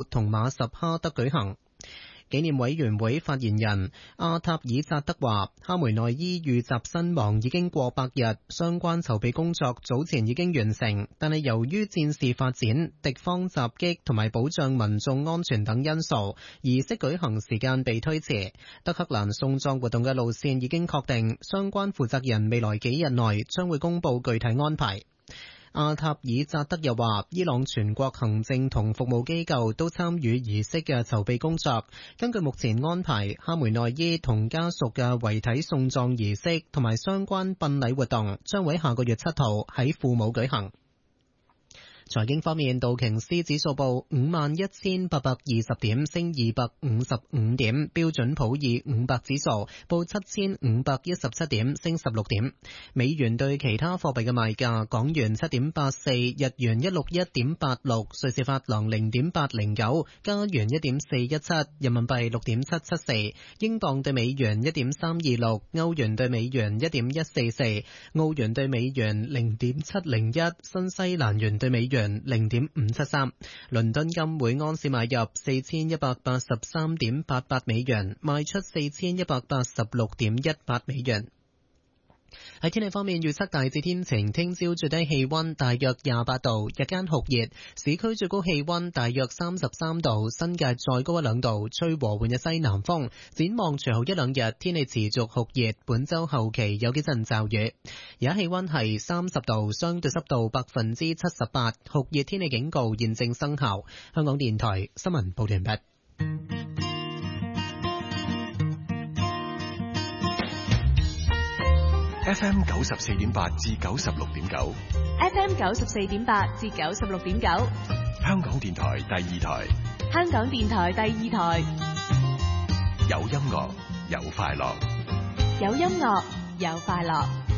同馬什哈德舉行。紀念委員會發言人阿塔爾扎德話，哈梅內伊遇襲身亡已經過百日，相關籌備工作早前已經完成，但係由於戰事發展、敵方襲擊同埋保障民眾安全等因素，儀式舉行時間被推遲。德黑蘭送葬活動嘅路線已經確定，相關負責人未來幾日內將會公布具體安排。阿塔爾扎德又話，伊朗全國行政同服務機構都參與儀式嘅籌備工作。根據目前安排，哈梅內伊同家屬嘅遺體送葬儀式同埋相關殯禮活動將會喺下個月7號喺庫姆舉行。財經方面，道瓊斯指數報51,820點，升255點；標準普爾500指數報7,517點，升16點。美元對其他貨幣嘅賣價：港元7.84，日元161.86，瑞士法郎0.809，加元1.417，人民幣6.774，英鎊對美元1.326，歐元對美元1.144，澳元對美元0.701，新西蘭元對美元0.573，倫敦金每盎司買入4183.88美元，賣出4186.18美元。喺天氣方面，預測大致天晴，聽朝最低氣溫大約28度，日間酷熱，市區最高氣溫大約33度，新界再高1-2度，吹和緩嘅西南風。展望隨後1-2日，天氣持續酷熱，本周後期有幾陣驟雨。而家氣溫係30度，相對濕度78%，酷熱天氣警告現正生效。香港電台新聞報道完畢。 FM 94.8至96.9 ，FM 94.8至96.9， 香港電台第2台， 香港電台第2台， 有音樂有快樂， 有音樂有快樂。